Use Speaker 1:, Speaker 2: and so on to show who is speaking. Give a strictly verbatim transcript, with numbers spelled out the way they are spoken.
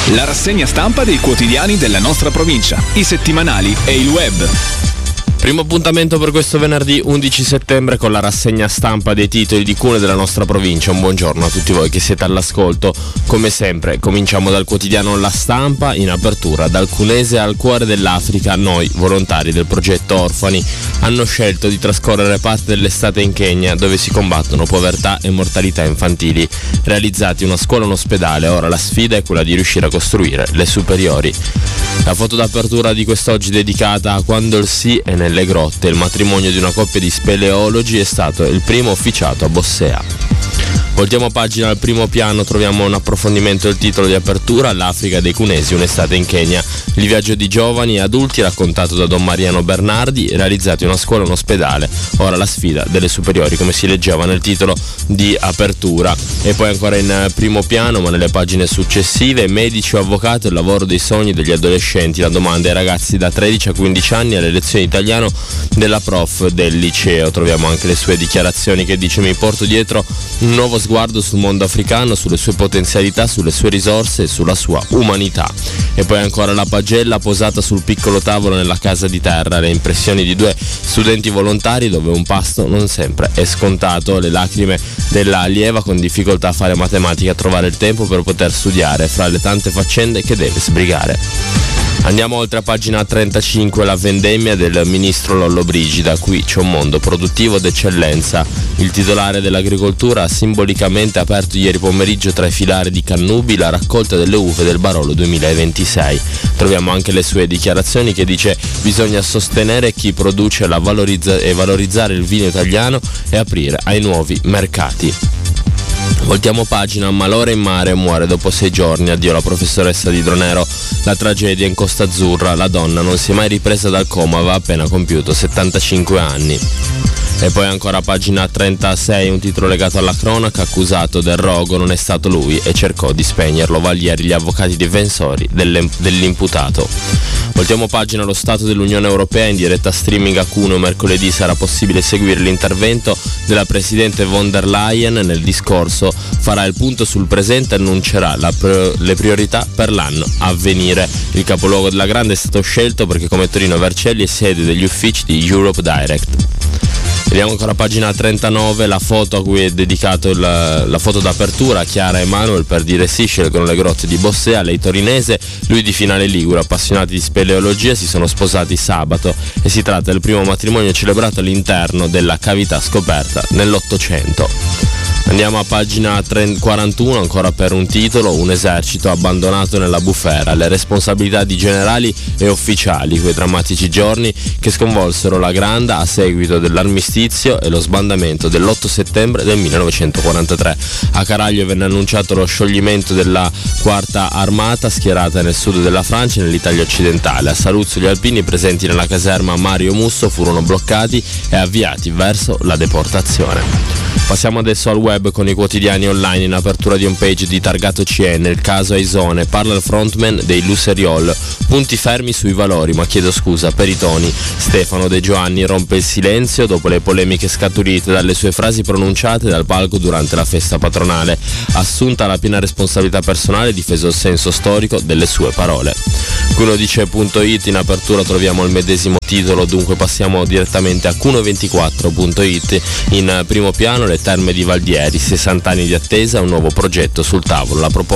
Speaker 1: La rassegna stampa dei quotidiani della nostra provincia, i settimanali e il web.
Speaker 2: Primo appuntamento per questo venerdì undici settembre con la rassegna stampa dei titoli di Cuneo della nostra provincia. Un buongiorno a tutti voi che siete all'ascolto. Come sempre cominciamo dal quotidiano La Stampa. In apertura, dal Cunese al cuore dell'Africa, noi volontari del progetto Orfani hanno scelto di trascorrere parte dell'estate in Kenya, dove si combattono povertà e mortalità infantili. Realizzati una scuola e un ospedale, ora la sfida è quella di riuscire a costruire le superiori. La foto d'apertura di quest'oggi dedicata a quando il sì è nelle grotte. Il matrimonio di una coppia di speleologi è stato il primo officiato a Bossea. Voltiamo pagina. Al primo piano troviamo un approfondimento del titolo di apertura: l'Africa dei cunesi, un'estate in Kenya. Il viaggio di giovani e adulti raccontato da Don Mariano Bernardi, realizzati una scuola e un ospedale, ora la sfida delle superiori, come si leggeva nel titolo di apertura. E poi ancora in primo piano, ma nelle pagine successive, medici o avvocato, il lavoro dei sogni degli adolescenti, la domanda ai ragazzi da tredici a quindici anni alle lezioni di italiano della prof del liceo. Troviamo anche le sue dichiarazioni che dice: mi porto dietro un nuovo sguardo sul mondo africano, sulle sue potenzialità, sulle sue risorse e sulla sua umanità. E poi ancora la pagella posata sul piccolo tavolo nella casa di terra, le impressioni di due studenti volontari dove un pasto non sempre è scontato, le lacrime della allieva con difficoltà a fare matematica, a trovare il tempo per poter studiare fra le tante faccende che deve sbrigare. Andiamo oltre a pagina trentacinque, la vendemmia del ministro Lollobrigida. Qui c'è un mondo produttivo d'eccellenza. Il titolare dell'agricoltura ha simbolicamente aperto ieri pomeriggio tra i filari di Cannubi la raccolta delle uve del Barolo duemilaventisei. Troviamo anche le sue dichiarazioni che dice: bisogna sostenere chi produce la valorizza- e valorizzare il vino italiano e aprire ai nuovi mercati. Voltiamo pagina. Malore in mare, muore dopo sei giorni, addio la professoressa di Dronero. La tragedia in Costa Azzurra, la donna non si è mai ripresa dal coma, aveva appena compiuto settantacinque anni. E poi ancora pagina trentasei, un titolo legato alla cronaca: accusato del rogo non è stato lui e cercò di spegnerlo, Valieri gli avvocati difensori dell'imputato. Voltiamo pagina. Lo Stato dell'Unione Europea, in diretta streaming a Cuneo mercoledì sarà possibile seguire l'intervento della Presidente von der Leyen. Nel discorso farà il punto sul presente e annuncerà la pre- le priorità per l'anno a venire. Il capoluogo della Grande è stato scelto perché come Torino Vercelli è sede degli uffici di Europe Direct. Vediamo ancora pagina trentanove, la foto a cui è dedicato il, la foto d'apertura: Chiara e Manuel per dire sì, scelgono le grotte di Bossea, lei torinese, lui di Finale Ligure. Appassionati di speleologia si sono sposati sabato e si tratta del primo matrimonio celebrato all'interno della cavità scoperta nell'Ottocento. Andiamo a pagina quarantuno, ancora per un titolo: un esercito abbandonato nella bufera, le responsabilità di generali e ufficiali, quei drammatici giorni che sconvolsero la Granda a seguito dell'armistizio e lo sbandamento dell'otto settembre del millenovecentoquarantatré. A Caraglio venne annunciato lo scioglimento della quarta armata schierata nel sud della Francia e nell'Italia occidentale. A Saluzzo gli alpini presenti nella caserma Mario Musso furono bloccati e avviati verso la deportazione. Passiamo adesso al web con i quotidiani online. In apertura di homepage di Targato C N, il caso Aisone, parla il frontman dei Luseriol, punti fermi sui valori ma chiedo scusa per i toni. Stefano De Giovanni rompe il silenzio dopo le polemiche scaturite dalle sue frasi pronunciate dal palco durante la festa patronale. Assunta la piena responsabilità personale, difeso il senso storico delle sue parole. Cuneo dice punto it, in apertura troviamo il medesimo titolo, dunque passiamo direttamente a Cuneo ventiquattro punto it. In primo piano le terme di Valdieri, sessanta anni di attesa, un nuovo progetto sul tavolo. La proposta